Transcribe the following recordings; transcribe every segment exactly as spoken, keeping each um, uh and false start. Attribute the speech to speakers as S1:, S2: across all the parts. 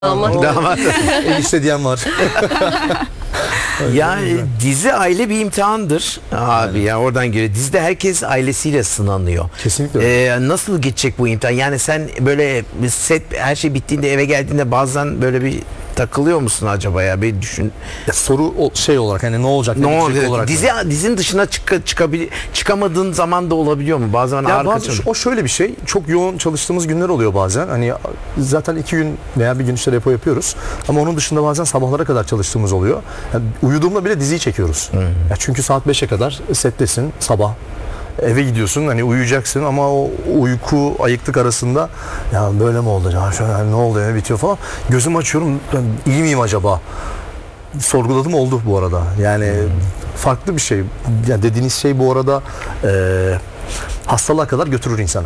S1: Damat.
S2: Damat.
S3: Enişte diyen var.
S2: Yani dizi aile bir imtihandır abi ya, oradan geliyor. Dizide herkes ailesiyle sınanıyor.
S3: Kesinlikle öyle.
S2: Ee, nasıl geçecek bu imtihan? Yani sen böyle set her şey bittiğinde eve geldiğinde bazen böyle bir takılıyor musun acaba ya, bir düşün.
S3: Ya soru o- şey olarak hani ne olacak
S2: Ne
S3: ne
S2: oldu?
S3: bitecek olarak.
S2: Dizi dizinin dışına çık çıkabil çıkamadığın zaman da olabiliyor mu? Bazen
S3: Ya
S2: ağır
S3: bazı,
S2: kaçıyor.
S3: o şöyle bir şey, çok yoğun çalıştığımız günler oluyor bazen. Hani zaten iki gün veya bir gün işte repo yapıyoruz. Ama onun dışında bazen sabahlara kadar çalıştığımız oluyor. Yani uyuduğumda bile diziyi çekiyoruz. Ya çünkü saat beşe kadar settesin sabah. Eve gidiyorsun, hani uyuyacaksın ama o uyku ayıklık arasında ya böyle mi oldu ya, şöyle hani ne oldu ya, bitiyor falan. Gözümü açıyorum, ben iyi miyim acaba? Sorguladım, oldu bu arada. Yani hmm. farklı bir şey. Ya dediğiniz şey bu arada e, hastalığa kadar götürür insana.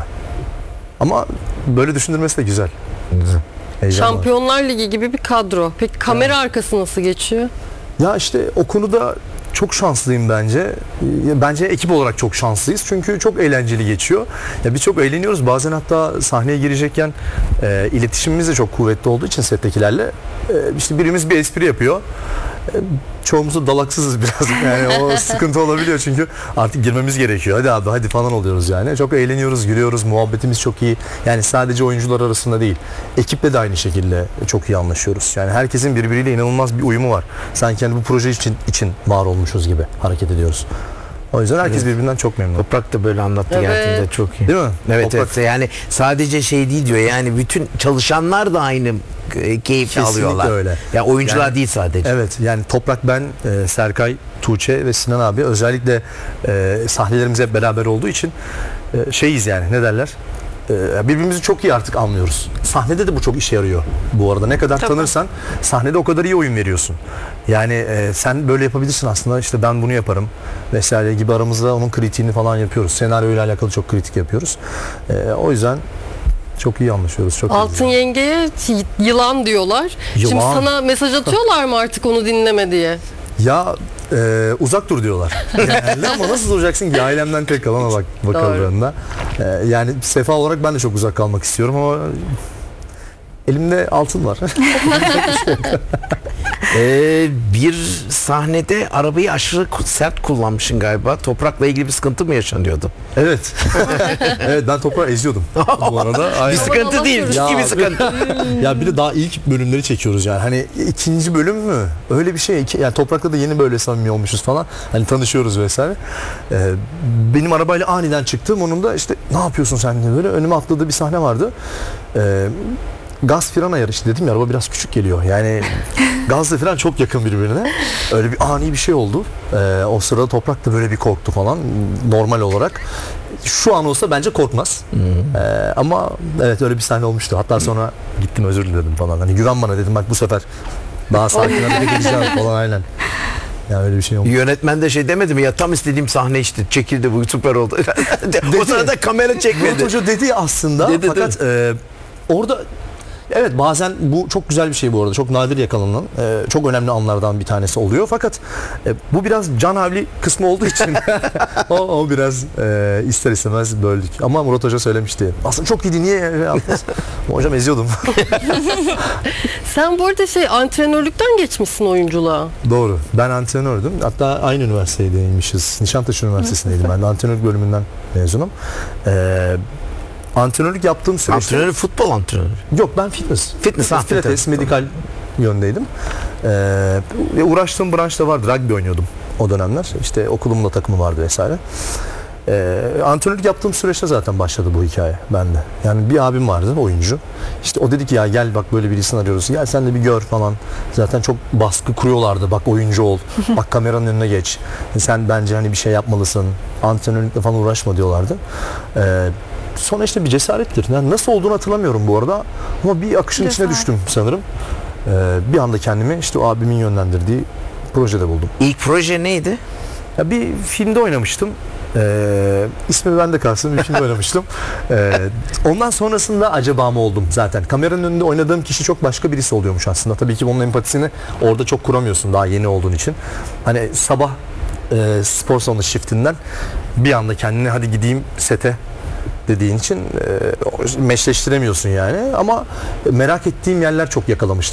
S3: Ama böyle düşündürmesi de güzel.
S2: Güzel.
S1: Şampiyonlar Ligi gibi bir kadro. Peki kamera evet. arkası nasıl geçiyor?
S3: Ya işte o konuda çok şanslıyım bence. Bence ekip olarak çok şanslıyız. Çünkü çok eğlenceli geçiyor. Ya biz çok eğleniyoruz. Bazen hatta sahneye girecekken e, iletişimimiz de çok kuvvetli olduğu için settekilerle e, işte birimiz bir espri yapıyor. E, çoğumuz dalaksızız biraz. Yani o sıkıntı olabiliyor çünkü artık girmemiz gerekiyor. Hadi abi hadi falan oluyoruz yani. Çok eğleniyoruz, gülüyoruz. Muhabbetimiz çok iyi. Yani sadece oyuncular arasında değil. Ekiple de aynı şekilde çok iyi anlaşıyoruz. Yani herkesin birbiriyle inanılmaz bir uyumu var. Sanki yani bu proje için için var olmuşuz gibi hareket ediyoruz. O yüzden herkes evet. birbirinden çok memnun.
S2: Toprak da böyle anlattı
S1: evet.
S2: gerçekten çok iyi.
S3: Değil mi?
S2: Evet,
S3: Toprak...
S2: evet. Yani sadece şey değil diyor. Yani bütün çalışanlar da aynı keyif alıyorlar.
S3: Öyle.
S2: Ya oyuncular
S3: yani,
S2: değil sadece.
S3: Evet. Yani Toprak, ben, e, Serkay, Tuğçe ve Sinan abi özellikle e, sahnelerimiz hep beraber olduğu için e, şeyiz yani, ne derler? E, birbirimizi çok iyi artık anlıyoruz. Sahnede de bu çok işe yarıyor bu arada. Ne kadar Tabii. tanırsan sahnede o kadar iyi oyun veriyorsun. Yani e, sen böyle yapabilirsin aslında, işte ben bunu yaparım vesaire gibi, aramızda onun kritiğini falan yapıyoruz. Senaryoyla alakalı çok kritik yapıyoruz. E, o yüzden çok iyi anlaşıyoruz. Çok
S1: Altın
S3: iyi.
S1: Yenge'ye yılan diyorlar.
S3: Yılan.
S1: Şimdi sana mesaj atıyorlar mı artık onu dinleme diye?
S3: Ya e, uzak dur diyorlar. Yani, ama nasıl duracaksın ki ailemden tek kalana bak bakıldığında. E, yani Sefa olarak ben de çok uzak kalmak istiyorum ama elimde altın var.
S2: ee, bir sahnede arabayı aşırı sert kullanmışsın galiba. Toprakla ilgili bir sıkıntı mı yaşanıyordu?
S3: Evet. Evet, ben toprağı eziyordum bu arada.
S2: Bir sıkıntı değil, ciddi bir sıkıntı.
S3: Ya bir de daha ilk bölümleri çekiyoruz yani. Hani ikinci bölüm mü? Öyle bir şey. Yani Toprak'la da yeni böyle samimi olmuşuz falan. Hani tanışıyoruz vesaire. Ee, benim arabayla aniden çıktım. Onun da işte ne yapıyorsun sen diye böyle önüme atladığı bir sahne vardı. Ee, Gaz fren ayarı, işte dedim ya, araba biraz küçük geliyor. Yani gazla fren çok yakın birbirine. Öyle bir ani bir şey oldu. Ee, o sırada Toprak da böyle bir korktu falan normal olarak. Şu an olsa bence korkmaz. Hmm. Ee, ama evet, öyle bir sahne olmuştu. Hatta sonra gittim özür diledim falan. Hani güven bana dedim, bak bu sefer daha sakin hareket edeceğim falan, aynen. Ya öyle bir şey olmuş.
S2: Yönetmen de şey demedi mi ya, tam istediğim sahne işte çekildi, bu süper oldu. O sırada kamera çekmedi.
S3: Murat Hoca dedi aslında dedi, fakat e, orada evet, bazen bu çok güzel bir şey bu arada. Çok nadir yakalanan, e, çok önemli anlardan bir tanesi oluyor. Fakat e, bu biraz can havli kısmı olduğu için o, o biraz e, ister istemez böldük. Ama Murat Hoca söylemişti. Aslında çok iyiydi, niye yaptınız? Hocam eziyordum.
S1: Sen bu arada şey, antrenörlükten geçmişsin oyunculuğa.
S3: Doğru. Ben antrenördüm. Hatta aynı üniversitedeymişiz. Nişantaşı Üniversitesi'ndeydim. Ben de antrenörlük bölümünden mezunum. Eee Antrenörlük yaptığım süreçte...
S2: Antrenör, futbol antrenörü.
S3: Yok, ben fitness.
S2: Fitness,
S3: fitness pilates, medikal yöndeydim. Ee, ve uğraştığım branşta vardı. Rugby oynuyordum o dönemler. İşte okulumun da takımı vardı vesaire. Ee, antrenörlük yaptığım süreçte zaten başladı bu hikaye bende. Yani bir abim vardı, oyuncu. İşte o dedi ki ya gel bak, böyle birisini arıyoruz. Gel sen de bir gör falan. Zaten çok baskı kuruyorlardı. Bak oyuncu ol. Bak kameranın önüne geç. Sen bence hani bir şey yapmalısın. Antrenörlükle falan uğraşma diyorlardı. Ee, Sonra işte bir cesarettir. Yani nasıl olduğunu hatırlamıyorum bu arada. Ama bir akışın Cesaret. içine düştüm sanırım. Ee, bir anda kendimi işte o abimin yönlendirdiği projede buldum.
S2: İlk proje neydi?
S3: Ya bir filmde oynamıştım. Ee, ismi bende kalsın, bir filmde oynamıştım. Ee, ondan sonrasında acaba mı oldum zaten. Kameranın önünde oynadığım kişi çok başka birisi oluyormuş aslında. Tabii ki bunun empatisini orada çok kuramıyorsun daha yeni olduğun için. Hani sabah e, spor salonu shiftinden bir anda kendine hadi gideyim sete dediğin için e, meşleştiremiyorsun yani. Ama merak ettiğim yerler çok yakalamıştı